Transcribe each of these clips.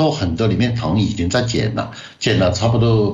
都很多里面糖已经在减了，减了差不多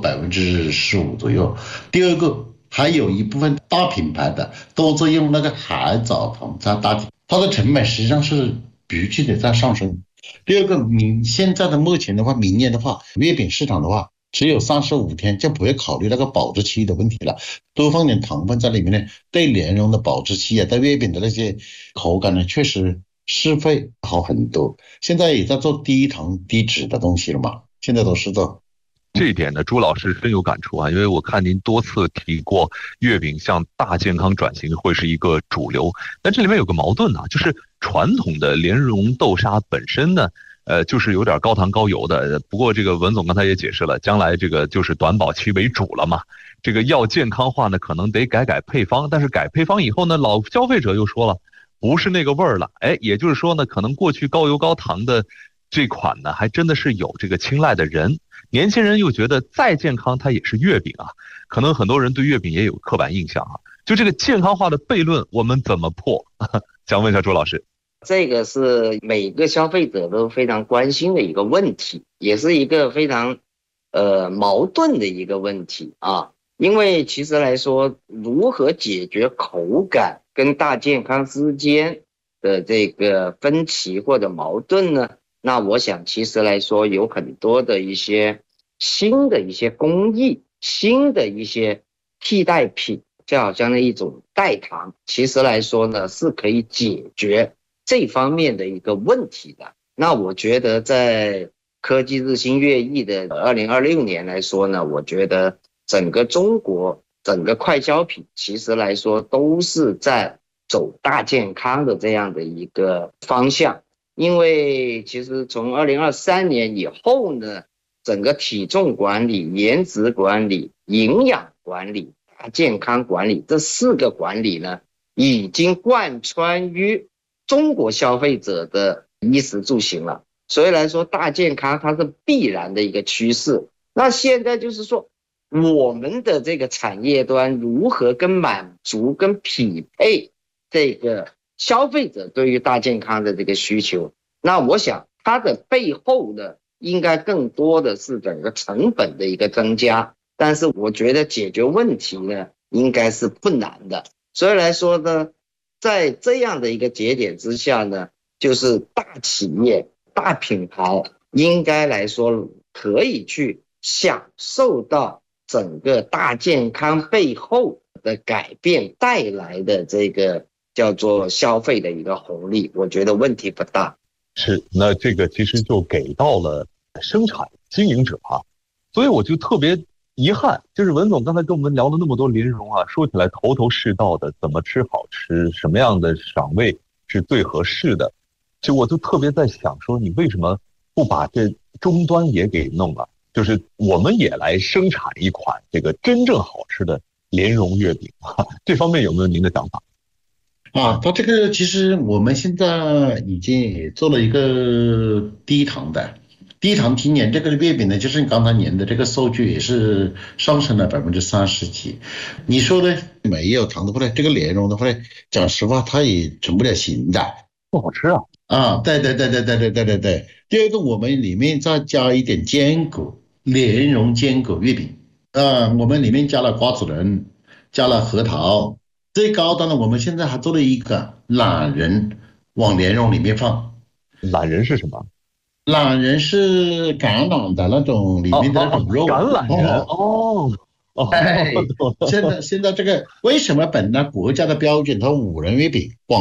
15%左右。第二个，还有一部分大品牌的都在用那个海藻糖在代替，它的成本实际上是急剧的在上升。第二个，现在的目前的话，明年的话，月饼市场的话，只有35天，就不会考虑那个保质期的问题了，多放点糖分在里面呢，对莲蓉的保质期啊，对月饼的那些口感呢，确实是会好很多。现在也在做低糖低脂的东西了嘛，现在都是做。 这一点呢，朱老师深有感触啊，因为我看您多次提过，月饼向大健康转型会是一个主流。但这里面有个矛盾啊，就是传统的莲蓉豆沙本身呢，就是有点高糖高油的。不过这个文总刚才也解释了，将来这个就是短保期为主了嘛。这个要健康化呢，可能得改配方，但是改配方以后呢，老消费者又说了，不是那个味儿了。也就是说呢，可能过去高油高糖的这款呢，还真的是有这个青睐的人。年轻人又觉得再健康它也是月饼啊，可能很多人对月饼也有刻板印象啊。就这个健康化的悖论，我们怎么破？想问一下朱老师。 这个是每个消费者都非常关心的一个问题，也是一个非常矛盾的一个问题啊。因为其实来说，如何解决口感跟大健康之间的这个分歧或者矛盾呢？那我想其实来说有很多的一些新的一些工艺，新的一些替代品，就好像一种代糖，其实来说呢是可以解决这方面的一个问题的。那我觉得在科技日新月异的2026年来说呢，我觉得整个中国整个快消品其实来说都是在走大健康的这样的一个方向。因为其实从2023年以后呢，整个体重管理、颜值管理、营养管理、大健康管理这4个管理呢，已经贯穿于中国消费者的衣食住行了。所以来说，大健康它是必然的一个趋势。那现在就是说，我们的这个产业端如何跟满足、跟匹配这个消费者对于大健康的这个需求，那我想它的背后呢，应该更多的是整个成本的一个增加，但是我觉得解决问题呢，应该是不难的。所以来说呢，在这样的一个节点之下呢，就是大企业、大品牌应该来说可以去享受到整个大健康背后的改变带来的这个叫做消费的一个红利，我觉得问题不大。 是，那这个其实就给到了生产经营者啊，所以我就特别遗憾，就是文总刚才跟我们聊了那么多莲蓉啊，说起来头头是道的，怎么吃好吃，什么样的赏味是最合适的，就我就特别在想说，你为什么不把这终端也给弄了？就是我们也来生产一款这个真正好吃的莲蓉月饼啊，这方面有没有您的想法？ 它这个其实我们现在已经也做了一个低糖的，低糖今年这个月饼呢，就是刚才年的这个数据也是上升了30%几。你说的没有糖的话呢，这个莲蓉的话呢，讲实话它也成不了型的， 不好吃啊。 对。第二个，我们里面再加一点坚果，莲蓉坚果月饼，我们里面加了瓜子仁，加了核桃。最高端的，我们现在还做了一个懒人往莲蓉里面放。 懒人是什么？ 懒人是橄榄的那种里面的那种肉。 橄榄仁现在这个为什么本来国家的标准它5仁月饼，